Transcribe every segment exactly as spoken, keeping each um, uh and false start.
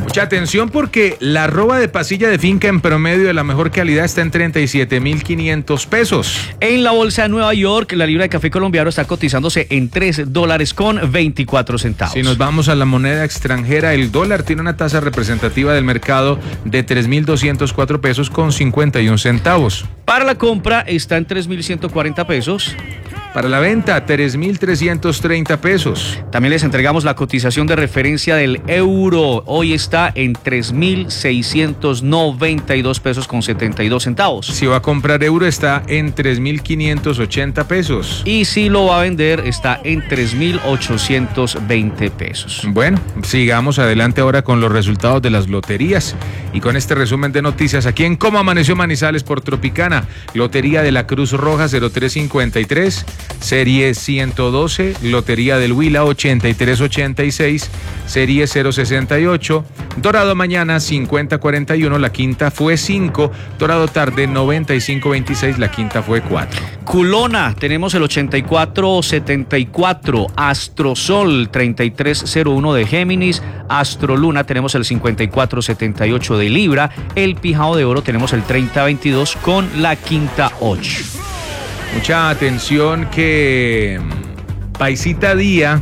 Mucha atención porque la arroba de pasilla de finca en promedio de la mejor calidad está en treinta y siete mil quinientos pesos. En la bolsa de Nueva York, la libra de café colombiano está cotizándose en tres dólares con veinticuatro centavos. Si nos vamos a la moneda extranjera, el dólar tiene una tasa representativa del mercado de tres mil doscientos cuatro pesos con cincuenta y un centavos. Para la compra está en tres mil ciento cuarenta pesos. Para la venta, tres mil trescientos treinta pesos. También les entregamos la cotización de referencia del euro. Hoy está en tres mil seiscientos noventa y dos pesos con setenta y dos centavos. Si va a comprar euro, está en tres mil quinientos ochenta pesos. Y si lo va a vender, está en tres mil ochocientos veinte pesos. Bueno, sigamos adelante ahora con los resultados de las loterías. Y con este resumen de noticias aquí en Cómo Amaneció Manizales por Tropicana. Lotería de la Cruz Roja cero tres cincuenta y tres. Serie ciento doce, Lotería del Huila ochenta y tres ochenta y seis, Serie cero sesenta y ocho, Dorado Mañana cincuenta cuarenta y uno, la quinta fue cinco, Dorado Tarde noventa y cinco veintiséis, la quinta fue cuatro. Culona, tenemos el ochenta y cuatro setenta y cuatro, Astrosol treinta y tres cero uno de Géminis, Astroluna tenemos el cincuenta y cuatro setenta y ocho de Libra, el Pijao de Oro tenemos el treinta veintidós con la quinta ocho. Mucha atención que Paisita Día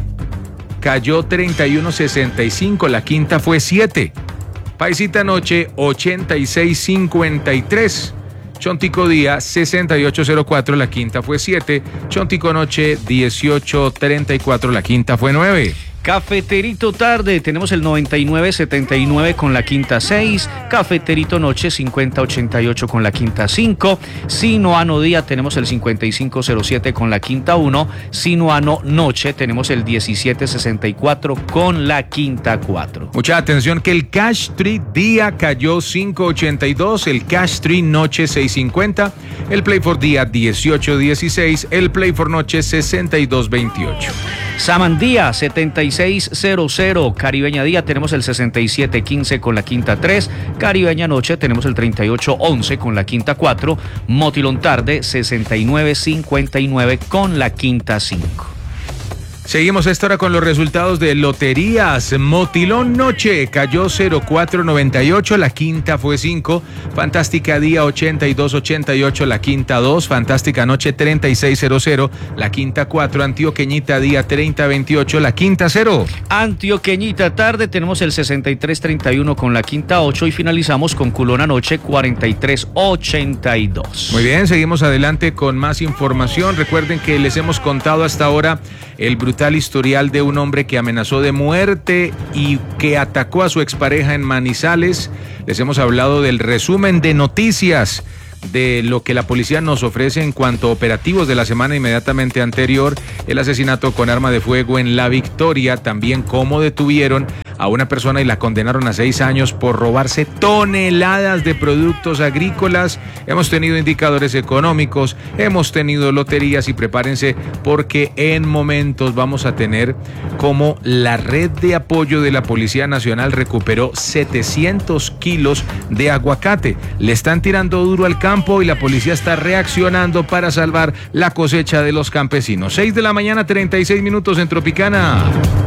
cayó treinta y uno sesenta y cinco, la quinta fue siete. Paisita Noche ochenta y seis cincuenta y tres. Chontico Día sesenta y ocho cero cuatro, la quinta fue siete. Chontico Noche dieciocho treinta y cuatro, la quinta fue nueve. Cafeterito Tarde, tenemos el noventa y nueve setenta y nueve con la quinta seis, Cafeterito Noche cincuenta ochenta y ocho con la quinta cinco, Sinoano Día tenemos el cincuenta y cinco cero siete con la quinta uno, Sinoano Noche tenemos el diecisiete sesenta y cuatro con la quinta cuatro. Mucha atención que el Cash Tree Día cayó cinco ochenta y dos, el Cash Tree Noche seis cincuenta, el Play for Día dieciocho dieciséis, el Play for Noche sesenta y dos veintiocho. Samandía setenta y seis cero cero, Caribeña Día tenemos el sesenta y siete quince con la quinta tres, Caribeña Noche tenemos el treinta y ocho once con la quinta cuatro, Motilón Tarde sesenta y nueve cincuenta y nueve con la quinta cinco. Seguimos esta hora con los resultados de loterías. Motilón Noche cayó cero cuatro noventa y ocho, la quinta fue cinco. Fantástica Día ochenta y dos ochenta y ocho, la quinta dos. Fantástica Noche treinta y seis cero cero, la quinta cuatro. Antioqueñita Día treinta veintiocho, la quinta cero. Antioqueñita Tarde tenemos el sesenta y tres treinta y uno con la quinta ocho y finalizamos con Culona Noche cuarenta y tres ochenta y dos. Muy bien, seguimos adelante con más información. Recuerden que les hemos contado hasta ahora el brutal historial de un hombre que amenazó de muerte y que atacó a su expareja en Manizales. Les hemos hablado del resumen de noticias de lo que la policía nos ofrece en cuanto a operativos de la semana inmediatamente anterior, el asesinato con arma de fuego en La Victoria, también cómo detuvieron a una persona y la condenaron a seis años por robarse toneladas de productos agrícolas. Hemos tenido indicadores económicos, hemos tenido loterías y prepárense porque en momentos vamos a tener como la red de apoyo de la Policía Nacional recuperó setecientos kilos de aguacate. Le están tirando duro al campo y la policía está reaccionando para salvar la cosecha de los campesinos. seis de la mañana, treinta y seis minutos en Tropicana.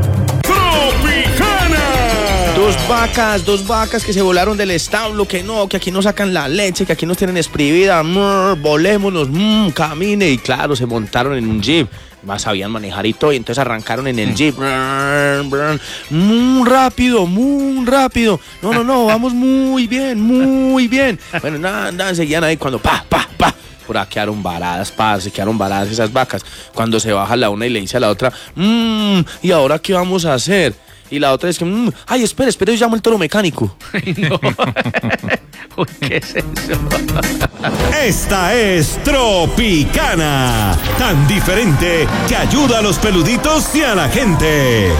Dos vacas, dos vacas que se volaron del establo, que no, que aquí no sacan la leche, que aquí nos tienen exprimida, mmm, volémonos, mmm, camine, y claro, se montaron en un jeep, más sabían manejar y todo, y entonces arrancaron en el jeep, muy rápido, muy rápido, no, no, no, vamos muy bien, muy bien, bueno, nada, nada, seguían ahí cuando pa, pa, pa, por ahí quedaron varadas, pa, se quedaron varadas esas vacas, cuando se baja la una y le dice a la otra, mmm, ¿y ahora qué vamos a hacer? Y la otra es que, mmm, ay, espere, espere, yo llamo el toro mecánico. Ay, no. ¿Qué es eso? Esta es Tropicana, tan diferente que ayuda a los peluditos y a la gente.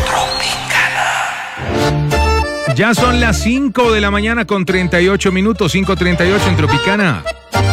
Tropicana. Ya son las cinco de la mañana con treinta y ocho minutos, cinco treinta y ocho en Tropicana.